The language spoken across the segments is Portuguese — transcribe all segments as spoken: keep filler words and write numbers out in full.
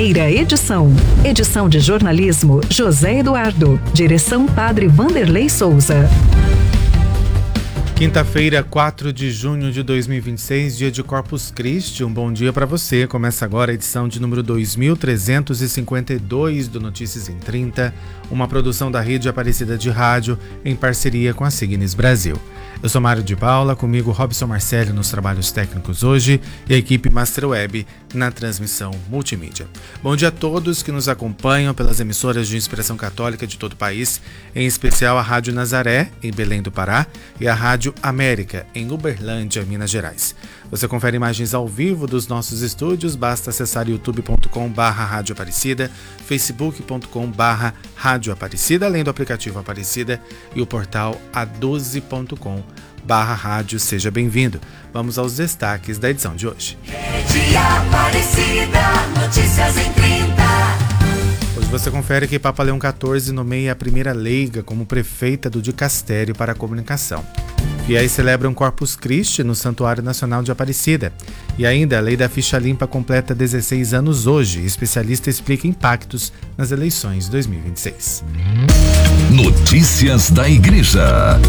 Quinta-feira, edição. Edição de jornalismo, José Eduardo. Direção, Padre Vanderlei Souza. Quinta-feira, quatro de junho de dois mil e vinte e seis, dia de Corpus Christi. Um bom dia para você. Começa agora a edição de número dois mil trezentos e cinquenta e dois do Notícias em trinta, uma produção da Rede Aparecida de Rádio em parceria com a Signes Brasil. Eu sou Mário de Paula, comigo Robson Marcelo nos trabalhos técnicos hoje e a equipe Master Web na transmissão multimídia. Bom dia a todos que nos acompanham pelas emissoras de inspiração católica de todo o país, em especial a Rádio Nazaré, em Belém do Pará, e a Rádio América, em Uberlândia, Minas Gerais. Você confere imagens ao vivo dos nossos estúdios, basta acessar youtube ponto com barra Rádio Aparecida, facebook ponto com barra Rádio Aparecida, além do aplicativo Aparecida e o portal a doze ponto com barra rádio. Seja bem-vindo. Vamos aos destaques da edição de hoje. Rede Aparecida, notícias em trinta. Hoje você confere que Papa Leão quatorze nomeia a primeira leiga como prefeita do Dicastério para a Comunicação. Fiéis celebram Corpus Christi no Santuário Nacional de Aparecida. E ainda a lei da ficha limpa completa dezesseis anos hoje. Especialista explica impactos nas eleições de dois mil e vinte e seis. Notícias da Igreja.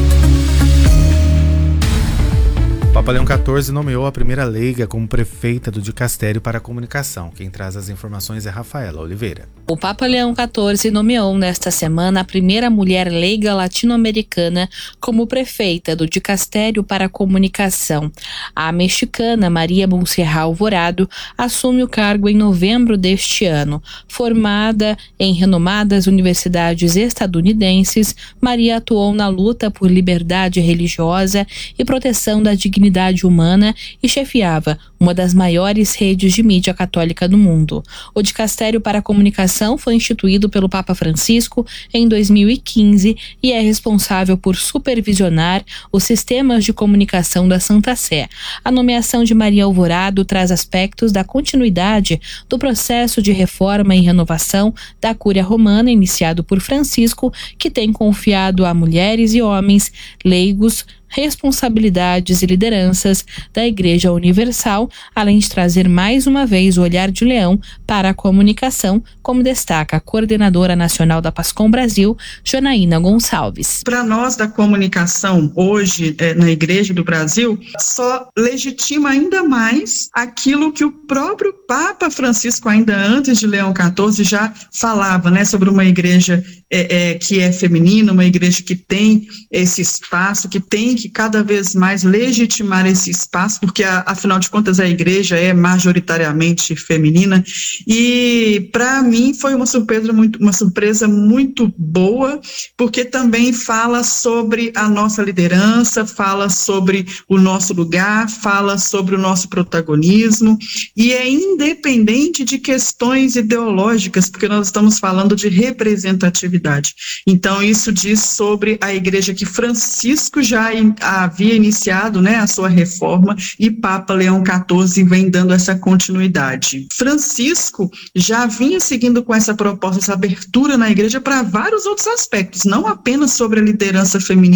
Papa Leão quatorze nomeou a primeira leiga como prefeita do Dicastério para a Comunicação. Quem traz as informações é Rafaela Oliveira. O Papa Leão quatorze nomeou nesta semana a primeira mulher leiga latino-americana como prefeita do Dicastério para a Comunicação. A mexicana Maria Montserrat Alvorado assume o cargo em novembro deste ano. Formada em renomadas universidades estadunidenses, Maria atuou na luta por liberdade religiosa e proteção da dignidade humana e chefiava uma das maiores redes de mídia católica do mundo. O Dicastério para a Comunicação foi instituído pelo Papa Francisco em dois mil e quinze e é responsável por supervisionar os sistemas de comunicação da Santa Sé. A nomeação de Maria Alvorado traz aspectos da continuidade do processo de reforma e renovação da Cúria Romana iniciado por Francisco, que tem confiado a mulheres e homens leigos responsabilidades e lideranças da Igreja Universal, além de trazer mais uma vez o olhar de Leão para a comunicação, como destaca a coordenadora nacional da Pascom Brasil, Janaína Gonçalves. Para nós da comunicação, hoje é, na Igreja do Brasil, só legitima ainda mais aquilo que o próprio Papa Francisco, ainda antes de Leão quatorze, já falava, né, sobre uma igreja é, é, que é feminina, uma igreja que tem esse espaço, que tem que cada vez mais legitimar esse espaço, porque a, afinal de contas a igreja é majoritariamente feminina, e para mim foi uma surpresa muito, uma surpresa muito boa, porque também fala sobre a nossa liderança, fala sobre o nosso lugar, fala sobre o nosso protagonismo, e é independente de questões ideológicas, porque nós estamos falando de representatividade. Então isso diz sobre a igreja que Francisco já havia iniciado, né, a sua reforma, e Papa Leão quatorze vem dando essa continuidade. Francisco já vinha seguindo com essa proposta, essa abertura na igreja para vários outros aspectos, não apenas sobre a liderança feminina,